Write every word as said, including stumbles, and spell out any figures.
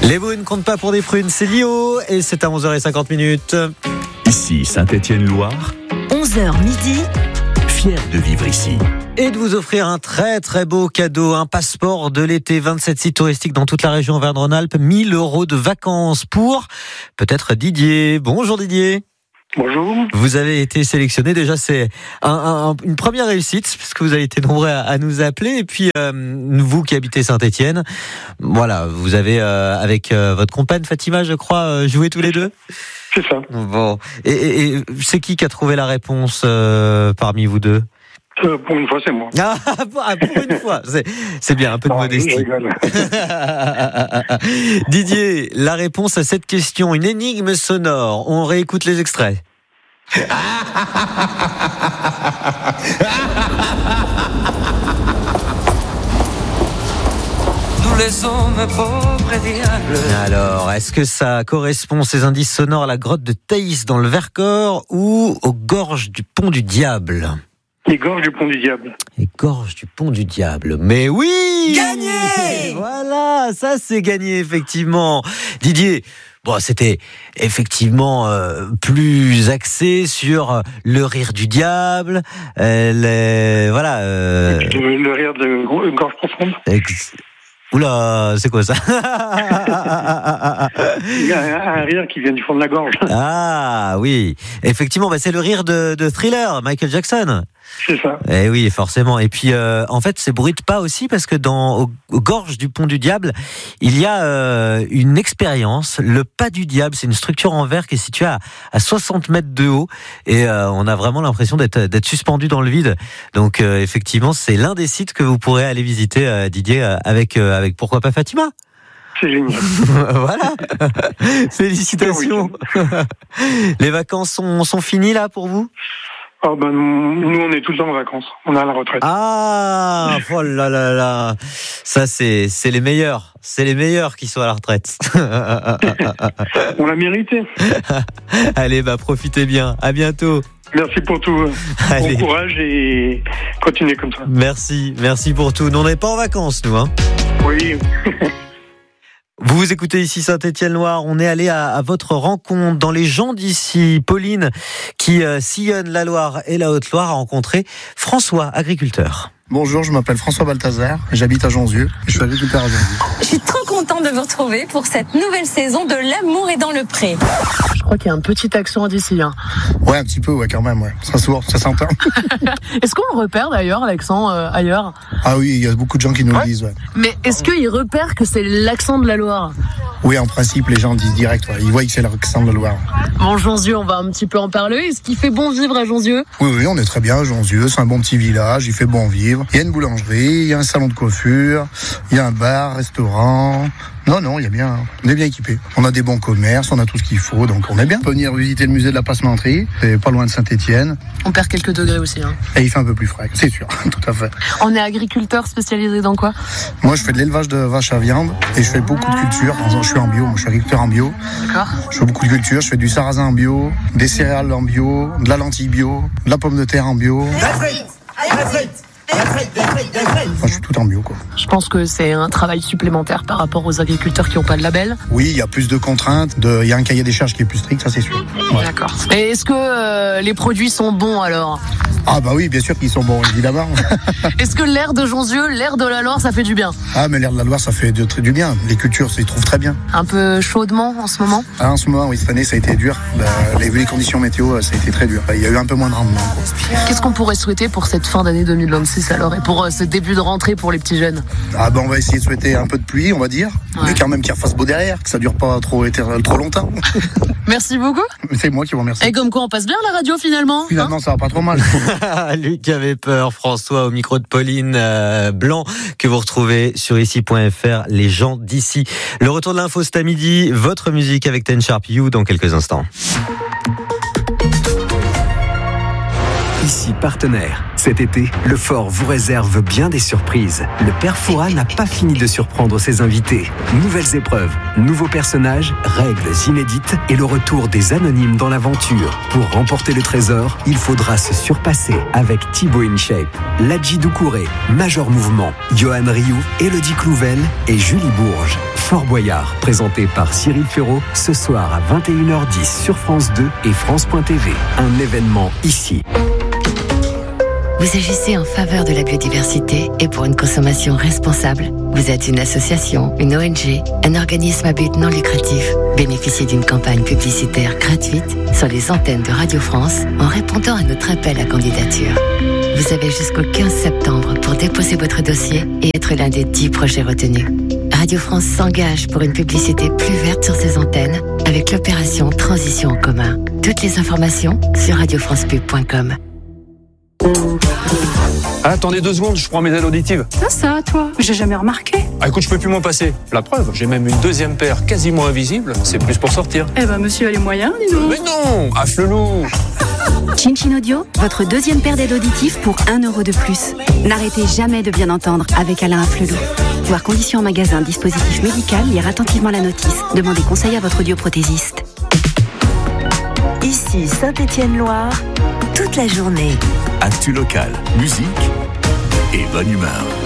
Les boues ne comptent pas pour des prunes, c'est Lio et c'est à onze heures cinquante minutes. Ici Saint-Étienne-Loire, onze heures midi. fier de vivre ici. Et de vous offrir un très très beau cadeau, un passeport de l'été, vingt-sept sites touristiques dans toute la région Auvergne-Rhône-Alpes, mille euros de vacances pour peut-être Didier. Bonjour Didier. Bonjour. Vous avez été sélectionné, déjà c'est un, un, une première réussite parce que vous avez été nombreux à, à nous appeler et puis euh, vous qui habitez Saint-Étienne, voilà, vous avez euh, avec euh, votre compagne Fatima, je crois, euh, joué tous les deux. C'est ça. Bon, et, et, et c'est qui qui a trouvé la réponse euh, parmi vous deux? Euh, pour une fois, c'est moi. Ah, pour une fois, c'est, c'est bien, un peu de Non, modestie. je rigole. Didier, la réponse à cette question, une énigme sonore. On réécoute les extraits. Nous les hommes pauvres et diables. Alors, est-ce que ça correspond, ces indices sonores, à la grotte de Thaïs dans le Vercors ou aux gorges du Pont du Diable? Les gorges du Pont du Diable. Les gorges du Pont du Diable. Mais oui! Gagné! Voilà, ça c'est gagné, effectivement. Didier, bon, c'était effectivement euh, plus axé sur le rire du diable, euh, les, voilà. Euh, Le, le rire de go- gorge profonde. ex- Oula, c'est quoi ça? Il y a un, un rire qui vient du fond de la gorge. Ah oui, effectivement, bah, c'est le rire de, de Thriller, Michael Jackson. C'est ça. Eh oui, forcément. Et puis, euh, en fait, c'est bruit de pas aussi parce que dans aux, aux gorges du Pont du Diable, il y a euh, une expérience. Le pas du diable, c'est une structure en verre qui est située à, à soixante mètres de haut et euh, on a vraiment l'impression d'être d'être suspendu dans le vide. Donc, euh, effectivement, c'est l'un des sites que vous pourrez aller visiter, euh, Didier, euh, avec euh, avec pourquoi pas Fatima. C'est génial. Voilà. Félicitations. Les vacances sont sont finies là pour vous? Oh ben, nous, on est tout le temps en vacances. On est à la retraite. Ah, oh là là là, ça c'est c'est les meilleurs, c'est les meilleurs qui sont à la retraite. On l'a mérité. Allez, bah profitez bien. À bientôt. Merci pour tout. Allez. Bon courage et continuez comme ça. Merci, merci pour tout. Nous on n'est pas en vacances, nous, hein. Oui. Vous vous écoutez ici Saint-Étienne-Loire, on est allé à, à votre rencontre dans les gens d'ici. Pauline, qui euh, sillonne la Loire et la Haute-Loire, a rencontré François, agriculteur. Bonjour, je m'appelle François Balthazar, j'habite à Jonzieux, je suis agriculteur à Jonzieux. Je suis trop contente de vous retrouver pour cette nouvelle saison de L'amour est dans le pré. Je crois qu'il y a un petit accent d'ici. Hein. Ouais, un petit peu, ouais, quand même, ouais. Ça, souvent, ça s'entend. Est-ce qu'on repère d'ailleurs l'accent euh, ailleurs? Ah oui, il y a beaucoup de gens qui nous ouais. le disent, ouais. Mais est-ce qu'ils repèrent que c'est l'accent de la Loire? Oui, en principe, les gens disent direct, ouais. Ils voient que c'est l'accent de la Loire. Bon, Jonzieux, on va un petit peu en parler. Est-ce qu'il fait bon vivre à Jonzieux? Oui, oui, on est très bien à Jonzieux, c'est un bon petit village, il fait bon vivre. Il y a une boulangerie, il y a un salon de coiffure, il y a un bar, restaurant. Non, non, il y a bien, on est bien équipé. On a des bons commerces, on a tout ce qu'il faut, donc on est bien. On peut venir visiter le musée de la Passementerie, c'est pas loin de Saint-Étienne. On perd quelques degrés aussi. Hein. Et il fait un peu plus frais, c'est sûr, tout à fait. On est agriculteur spécialisé dans quoi? Moi, je fais de l'élevage de vaches à viande et je fais beaucoup de culture. Je suis en bio, moi je suis agriculteur en bio. D'accord. Je fais beaucoup de culture, je fais du sarrasin en bio, des céréales en bio, de la lentille bio, de la pomme de terre en bio. Enfin, je suis tout en bio, quoi. Je pense que c'est un travail supplémentaire par rapport aux agriculteurs qui n'ont pas de label. Oui, il y a plus de contraintes, de... il y a un cahier des charges qui est plus strict, ça c'est sûr. Ouais. D'accord. Et est-ce que euh, les produits sont bons alors? Ah bah oui, bien sûr qu'ils sont bons, évidemment. Est-ce que l'air de Jonzieux, l'air de la Loire, ça fait du bien? Ah mais l'air de la Loire, ça fait de, du bien. Les cultures s'y trouvent très bien. Un peu chaudement en ce moment? Ah, en ce moment, oui, cette année, ça a été dur. Bah, les, les conditions météo, ça a été très dur. Il y a eu un peu moins de rendement. Qu'est-ce qu'on pourrait souhaiter pour cette fin d'année deux mille vingt-six alors, et pour euh, ce début de rentrée pour les petits jeunes? Ah bah on va essayer de souhaiter un peu de pluie, on va dire, ouais. Mais quand même qu'il refasse beau derrière, que ça dure pas trop, trop longtemps. Merci beaucoup. C'est moi qui vous remercie. Et comme quoi on passe bien la radio finalement. Finalement, hein, ça va pas trop mal. Lui qui avait peur, François, au micro de Pauline euh, Blanc, que vous retrouvez sur ici point f r, les gens d'ici. Le retour de l'info, c'est à midi. Votre musique avec Ten Sharp You dans quelques instants. Ici Ici partenaire. Cet été, le Fort vous réserve bien des surprises. Le Père Fouras n'a pas fini de surprendre ses invités. Nouvelles épreuves, nouveaux personnages, règles inédites et le retour des anonymes dans l'aventure. Pour remporter le trésor, il faudra se surpasser avec Thibaut InShape, Ladji Doucouré, Major Mouvement, Johan Rioux, Élodie Clouvel et Julie Bourges. Fort Boyard, présenté par Cyril Ferraud, ce soir à vingt et une heures dix sur France deux et France point T V. Un événement ici. Vous agissez en faveur de la biodiversité et pour une consommation responsable. Vous êtes une association, une O N G, un organisme à but non lucratif. Bénéficiez d'une campagne publicitaire gratuite sur les antennes de Radio France en répondant à notre appel à candidature. Vous avez jusqu'au quinze septembre pour déposer votre dossier et être l'un des dix projets retenus. Radio France s'engage pour une publicité plus verte sur ses antennes avec l'opération Transition en commun. Toutes les informations sur radio france pub point com. Ah, attendez deux secondes, je prends mes aides auditives. Ça, ça, toi, j'ai jamais remarqué. Ah, écoute, je peux plus m'en passer. La preuve, j'ai même une deuxième paire quasiment invisible. C'est plus pour sortir. Eh ben, monsieur a les moyens, dis donc. Mais non, afflelou. Chin Chin Audio, votre deuxième paire d'aides auditives pour un euro de plus. N'arrêtez jamais de bien entendre avec Alain Afflelou. Voir conditions en magasin, dispositif médical, lire attentivement la notice. Demandez conseil à votre audioprothésiste. Ici Saint-Étienne-Loire, toute la journée. Actu local, musique et bonne humeur.